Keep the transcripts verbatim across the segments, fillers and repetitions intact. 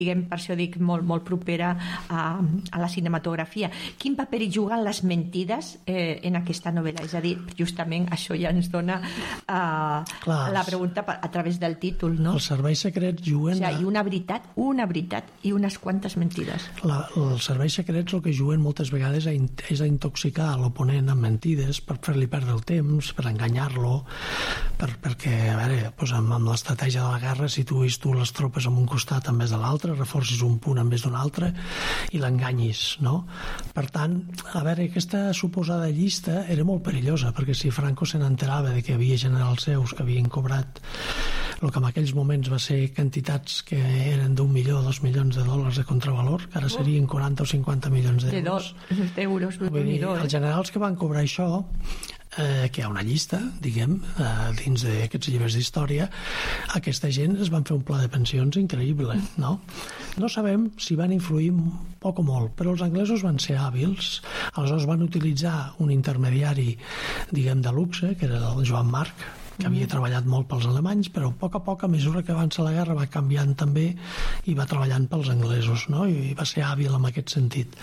diguem, per això dic, molt, molt propera a, a la cinematografia. Quin paper hi juguen les mentides eh, en aquesta novel·la? És a dir, justament això ja ens dona eh, la pregunta a través del títol, no? Els serveis secrets juguen... O sigui, una veritat, una veritat i unes quantes mentides. La, els serveis secrets el que juguen moltes vegades és a intoxicar l'oponent amb mentides per fer-li perdre el temps, per enganyar-lo, per, perquè, a veure, doncs amb, amb l'estratègia de la guerra, situïs tu les tropes en un costat en vez de l'altre, reforcis un punt en vez d'un altre i l'enganyis, no? Per tant, a veure, aquesta suposada llista era molt perillosa, perquè si Franco se n'enterava de que hi havia generals seus que havien cobrat el que en aquells moments va ser quantitats que eren d'un milió o dos milions de dòlars de contravalor, que ara serien quaranta o cinquanta milions d'euros. De dos, d'euros, vull dir, els generals que van cobrar això, Eh, que hi ha una llista, diguem, eh, dins d'aquests llibres d'història, aquesta gent es van fer un pla de pensions increïble, no? No sabem si van influir poc o molt, però els anglesos van ser hàbils, aleshores van utilitzar un intermediari, diguem, de luxe, que era el Joan Marc, que havia treballat molt pels alemanys, però a poc a poc, a mesura que avança la guerra, va canviant també i va treballant pels anglesos, no? I va ser hàbil en aquest sentit.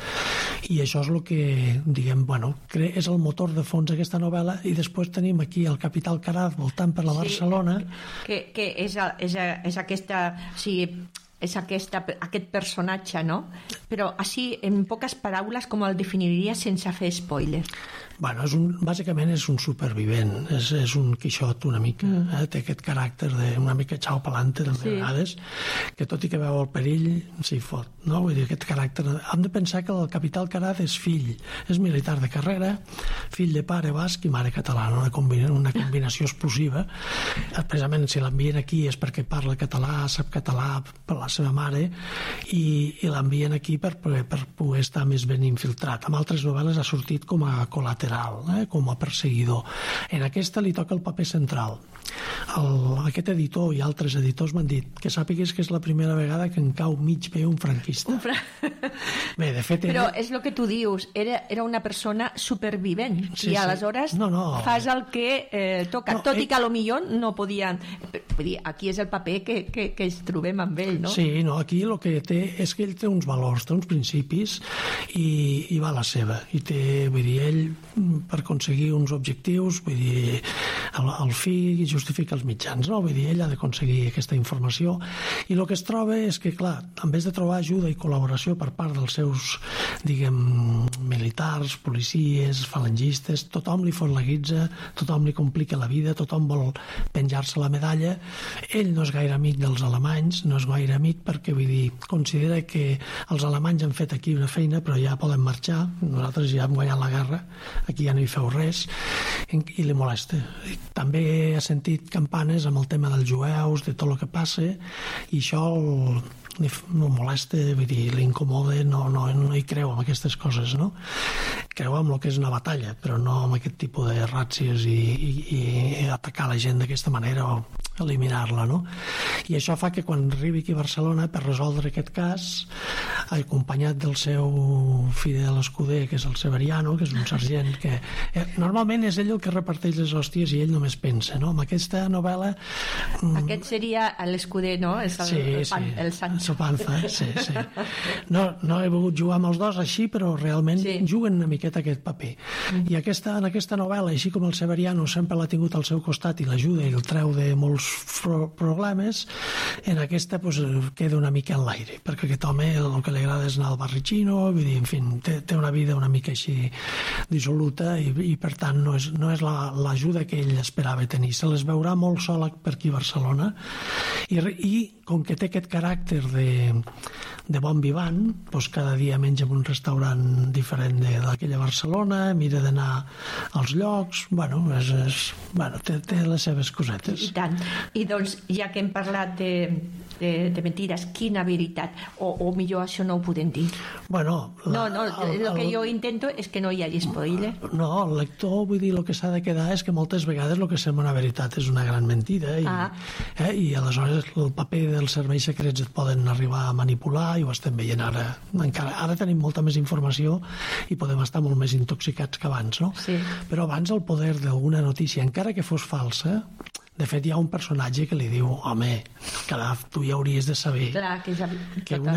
I això és el que, diguem, bueno, és el motor de fons d'aquesta novel·la, i després tenim aquí el Capital Caraz voltant per la Barcelona. Sí, que, que és, és, és aquesta... O sigui, és aquesta, aquest personatge, no? Però així, en poques paraules, com el definiria sense fer spoiler? Bueno, és un, bàsicament és un supervivent, és, és un Quixot una mica, mm. eh? Té aquest caràcter de una mica xau pelante de sí. vegades, que tot i que veu el perill s'hi fot, no? Vull dir, aquest caràcter... Hem de pensar que el Capital Caraz és fill, és militar de carrera, fill de pare basc i mare catalana, una, combina, una combinació explosiva. Precisament si l'envien aquí és perquè parla català, sap català per la seva mare, i, i l'envien aquí per, per, per poder estar més ben infiltrat. En altres novel·les ha sortit com a col·lateral, eh, com a perseguidor. En aquesta li toca el paper central. El, aquest editor i altres editors m'han dit que sàpigues que és la primera vegada que en cau mig bé un franquista. Un fra... Bé, de fet... Però era... és el que tu dius, era, era una persona supervivent, sí, i aleshores sí. no, no. fas el que eh, toca, no, tot eh... i que a lo millor no podien... Vull dir, aquí és el paper que, que, que ens trobem amb ell, no? Sí, no, aquí el que té és que ell té uns valors, té uns principis i, i va a la seva. I té, vull dir, ell per aconseguir uns objectius, vull dir, el, el fi justifica els mitjans, no? Vull dir, ell ha d'aconseguir aquesta informació, i el que es troba és que, clar, en vez de trobar ajuda i col·laboració per part dels seus, diguem, militars, policies, falangistes, tothom li forlaguitza, tothom li complica la vida, tothom vol penjar-se la medalla. Ell no és gaire amic dels alemanys, no és gaire amic perquè, vull dir, considera que els alemanys han fet aquí una feina però ja poden marxar, nosaltres ja hem guanyat la guerra, aquí ja no hi feu res, i li molesta. També ha sentit campanes amb el tema dels jueus, de tot el que passa, i això el, no molesta, vull dir, l'incomoda, no, no, no hi creu en aquestes coses, no? Creu en el que és una batalla, però no en aquest tipus de ràtzies i, i, i atacar la gent d'aquesta manera o eliminar-la, no? I això fa que quan arribi aquí a Barcelona per resoldre aquest cas, acompanyat del seu fidel escuder, que és el Severiano, que és un sergent que eh, normalment és ell el que reparteix les hòsties i ell només pensa, no? Amb aquesta novel·la... Aquest seria l'escuder, no? És el, sí, el, pan, sí, el Sancho. El Panza, sí, sí. No, no he volgut jugar amb els dos així, però realment sí. juguen una miqueta aquest paper. Mm. I aquesta, en aquesta novel·la, així com el Severiano sempre l'ha tingut al seu costat i l'ajuda i el treu de molts problemes, en aquesta pues, queda una mica en l'aire, perquè aquest home el que li agrada és anar al barri xino, vull dir, en fi, té, té una vida una mica així dissoluta i, i per tant no és, no és la, l'ajuda que ell esperava tenir. Se les veurà molt sola per aquí a Barcelona i, i com que té aquest caràcter de, de bon vivant, doncs cada dia menja en un restaurant diferent de, d'aquella Barcelona, mira d'anar als llocs, bueno, és, és, bueno té, té les seves cosetes. I tant. I doncs, ja que hem parlat de, de, de mentides, quina veritat? O, o millor això no ho podem dir? Bueno... La, no, no, el, el que jo intento és que no hi hagi spoiler. No, el lector, vull dir, el que s'ha de quedar és que moltes vegades el que sembla una veritat és una gran mentida i, ah. eh, i aleshores el paper dels serveis secrets et poden arribar a manipular i ho estem veient ara. Encara, ara tenim molta més informació i podem estar molt més intoxicats que abans, no? Sí. Però abans el poder d'alguna notícia, encara que fos falsa, De fet, hi ha un personatge que li diu, home, Calaf, tu ja hauries de saber Clar, que, ja, que una,